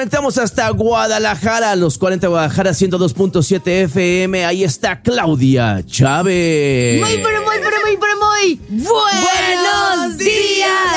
Estamos hasta Guadalajara, los 40 Guadalajara, 102.7 FM. Ahí está Claudia Chávez. Muy buenos días,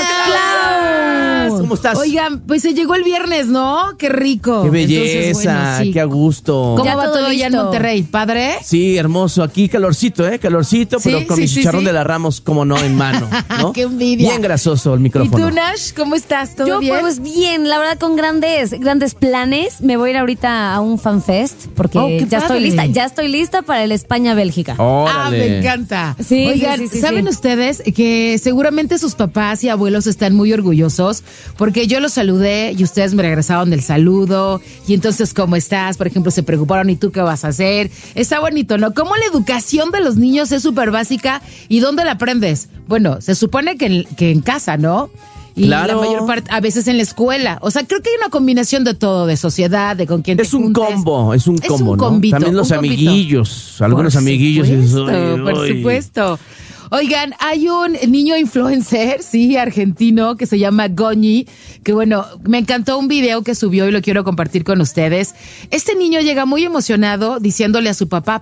Clau. ¿Cómo estás? Oigan, pues se llegó el viernes, ¿no? Qué rico. Qué belleza, entonces, bueno, sí. qué a gusto. ¿Cómo Ya va todo todo allá en listo. Monterrey? ¿Padre? Sí, hermoso. Aquí calorcito, calorcito, Sí, pero con sí, mi sí, chicharrón sí. de la Ramos, como no, en mano, ¿no? Qué envidia. Bien grasoso el ¿Y micrófono. tú, Nash? ¿Cómo estás? ¿Todo Yo bien? pues bien, la verdad con grandes planes. Me voy a ir ahorita a un fanfest porque Oh, qué ya padre. estoy lista para el España-Bélgica. Órale. Me encanta. Sí, Oigan, sí, ¿saben sí. ustedes que seguramente sus papás y abuelos están muy orgullosos? Porque yo los saludé y ustedes me regresaron del saludo. Y entonces, ¿cómo estás? Por ejemplo, se preocuparon, ¿y tú qué vas a hacer? Está bonito, ¿no? ¿Cómo la educación de los niños es súper básica? ¿Y dónde la aprendes? Bueno, se supone que en casa, ¿no? Y Claro. la mayor parte, a veces en la escuela. O sea, creo que hay una combinación de todo, de sociedad, de con quién te Es un juntes. combo, ¿no? Combito, También los un combito. amiguillos, algunos Por amiguillos. supuesto, por supuesto. Oigan, hay un niño influencer, sí, argentino, que se llama Goñi, que bueno, me encantó un video que subió y lo quiero compartir con ustedes. Este niño llega muy emocionado diciéndole a su papá,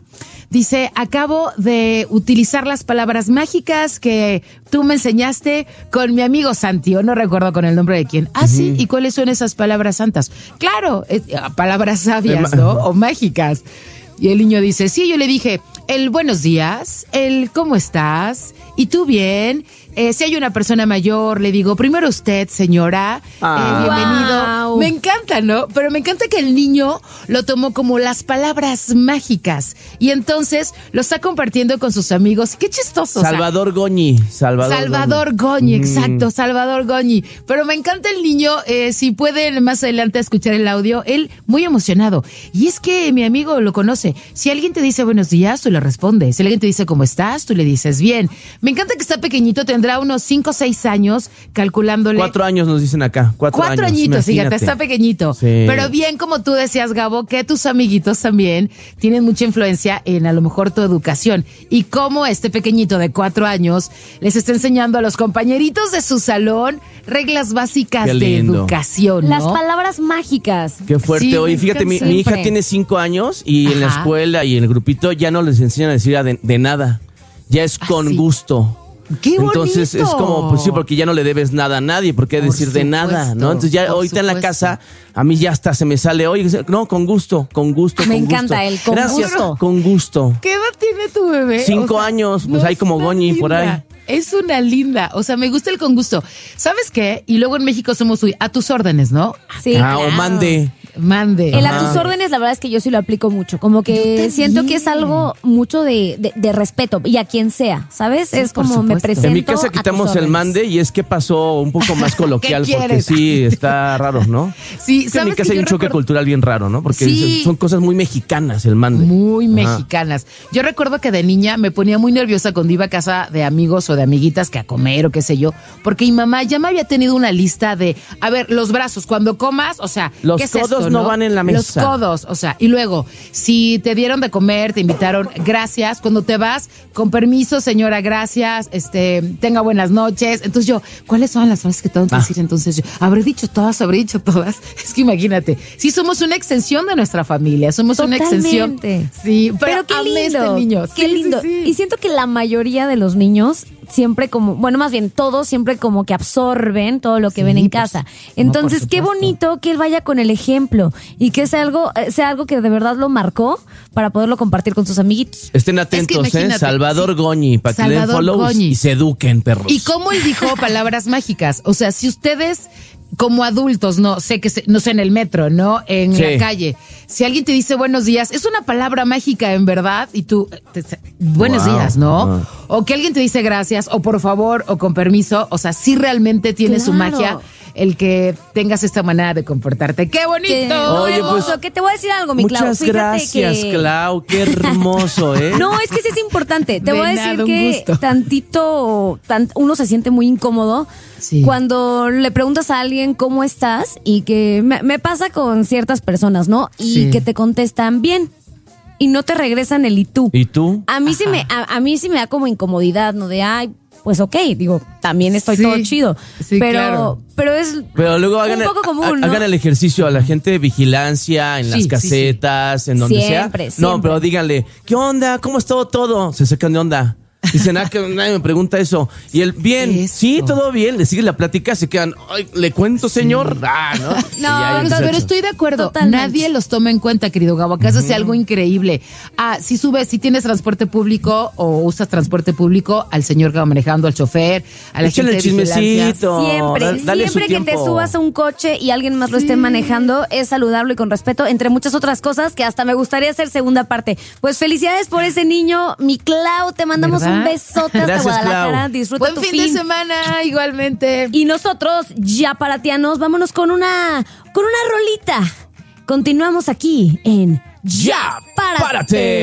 dice, acabo de utilizar las palabras mágicas que tú me enseñaste con mi amigo Santi, o no recuerdo con el nombre de quién. Ah, sí, ¿y cuáles son esas palabras santas? Claro, palabras sabias, ¿no? O mágicas. Y el niño dice, sí, yo le dije, el buenos días, el cómo estás, y tú bien. Si hay una persona mayor, le digo, primero usted, señora, bienvenido. Wow. Me encanta, ¿no? Pero me encanta que el niño lo tomó como las palabras mágicas y entonces lo está compartiendo con sus amigos. Qué chistoso. o sea, Salvador Goñi. Salvador Goñi, exacto, Salvador Goñi. Pero me encanta el niño, si pueden más adelante escuchar el audio, él muy emocionado. Y es que mi amigo lo conoce. Si alguien te dice buenos días, tú le respondes. Si alguien te dice cómo estás, tú le dices bien. Me encanta que está pequeñito, tendrá unos 5 o 6 años, calculándole. 4 años nos dicen acá. 4 años. Añitos, fíjate, imagínate. está pequeñito. Sí. Pero bien, como tú decías, Gabo, que tus amiguitos también tienen mucha influencia en a lo mejor tu educación. Y cómo este pequeñito de 4 años les está enseñando a los compañeritos de su salón reglas básicas Qué de lindo. educación, ¿no? Las palabras mágicas. Qué fuerte. Sí, Oye, me fíjate, mi encanta. hija Siempre. tiene 5 años y en la Ajá. escuela y en el grupito ya no les enseñan a decir de nada. Ya es con sí. gusto. ¡Qué Entonces bonito! es como, pues sí, porque ya no le debes nada a nadie, ¿por qué Por decir de nada? supuesto, ¿No? Entonces ya por ahorita en la supuesto. casa, a mí ya hasta se me sale, oye, no, con gusto. Me con encanta gusto. el con Gracias, gusto. con gusto. ¿Qué edad tiene tu bebé? 5 años, pues hay como es una Goñi por ahí. linda. Es una linda, o sea, me gusta el con gusto. ¿Sabes qué? Y luego en México somos a tus órdenes, ¿no? Sí, O claro. mande. Mande. El Ajá. a tus órdenes, la verdad es que yo sí lo aplico mucho. Como que Yo siento que también. es algo mucho de respeto y a quien sea, ¿sabes? Sí, es por como me supuesto. presento. En mi casa a tus quitamos el órdenes. mande y es que pasó un poco más coloquial ¿Qué porque quieres? sí, está raro, ¿no? Sí, Es que en mi ¿sabes casa que hay yo un choque recuerdo- cultural bien raro, ¿no? Porque Sí. son cosas muy mexicanas el mande. Muy Ajá. mexicanas. Yo recuerdo que de niña me ponía muy nerviosa cuando iba a casa de amigos o de amiguitas que a comer o qué sé yo, porque mi mamá ya me había tenido una lista de, a ver, los brazos, cuando comas, o sea, Los ¿qué es codos esto, no van en la Los mesa. codos, o sea, y luego, si te dieron de comer, te invitaron, gracias, cuando te vas, con permiso, señora, gracias, tenga buenas noches. Entonces yo, ¿cuáles son las frases que tengo que decir? Entonces yo, habré dicho todas. Es que imagínate, sí somos una extensión de nuestra familia, somos una extensión. Totalmente. Sí, pero qué amé lindo. este niño. Qué Sí, lindo. sí, sí. Y siento que la mayoría de los niños siempre como, bueno, más bien todos siempre como que absorben todo lo que Sí, ven en pues, casa. no, Entonces, por qué supuesto. bonito que él vaya con el ejemplo y que sea algo que de verdad lo marcó para poderlo compartir con sus amiguitos. Estén atentos, imagínate, Salvador sí. Goñi, para que le den Salvador follows Goñi. y se eduquen, perros. Y cómo él dijo palabras mágicas. O sea, si ustedes como adultos, no sé no sé, en el metro, ¿no? En Sí. la calle. Si alguien te dice buenos días, es una palabra mágica en verdad y tú, buenos Wow. días, ¿no? Ajá. O que alguien te dice gracias o por favor o con permiso. O sea, sí realmente tiene su Claro. magia el que tengas esta manera de comportarte. ¡Qué bonito! Que, Oye, hermoso, pues, que te voy a decir algo, mi Clau. Muchas Fíjate gracias, que... Clau. Qué hermoso, ¿eh? No, es que sí es importante. Te De voy a nada, decir un que gusto. uno se siente muy incómodo Sí. cuando le preguntas a alguien cómo estás y que me pasa con ciertas personas, ¿no? Y Sí. que te contestan bien y no te regresan el y tú. ¿Y tú? A mí sí me da como incomodidad, ¿no? De, ay, pues ok, digo, también estoy Sí, todo chido. sí, claro. Pero luego hagan, un poco común, ¿no? hagan el ejercicio a la gente de vigilancia en las Sí, casetas, en donde Siempre, sea. No, siempre. pero díganle, ¿qué onda? ¿Cómo está todo? Se sacan de onda. Dicen, que nadie me pregunta eso. Y él, bien, Eso. sí, todo bien. Le sigue la plática, se quedan, ay, ¿le cuento, señor? ¿no? Y ya, No, ya Pero estoy de acuerdo. Totalmente. Nadie los toma en cuenta, querido Gabo. Acá se hace algo increíble. Si tienes transporte público o usas transporte público, al señor que va manejando, al chofer, a la Échale gente el de vigilancia. chismecito. Siempre, Dale su siempre que te tiempo. subas a un coche y alguien más lo esté manejando, es saludable y con respeto, entre muchas otras cosas que hasta me gustaría hacer segunda parte. Pues felicidades por ese niño, mi Clau, te mandamos ¿Verdad? un besote hasta Gracias, Guadalajara, Clau. disfruta Buen tu fin de semana, igualmente. Y nosotros, ya paratianos, vámonos con una rolita. Continuamos aquí en Ya, párate.